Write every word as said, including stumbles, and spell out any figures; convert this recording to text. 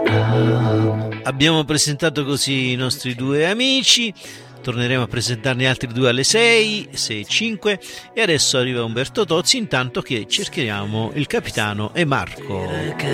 Abbiamo presentato così i nostri due amici, torneremo a presentarne altri due alle sei, sei e cinque, e adesso arriva Umberto Tozzi, intanto che cerchiamo il capitano e Marco.